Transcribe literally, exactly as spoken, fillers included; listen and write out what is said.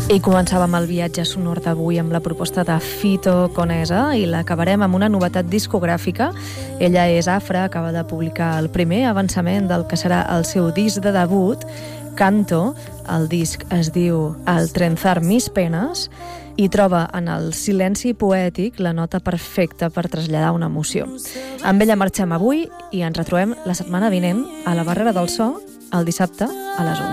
I començàvem el viatge sonor d'avui amb la proposta de Fito Conesa i l'acabarem amb una novetat discogràfica. Ella és Afra, acaba de publicar el primer avançament del que serà el seu disc de debut, Canto. El disc es diu Al trenzar mis penes i troba en el silenci poètic la nota perfecta per traslladar una emoció. Amb ella marxem avui i ens retrobem la setmana vinent a la Barrera del So, el dissabte a les onze.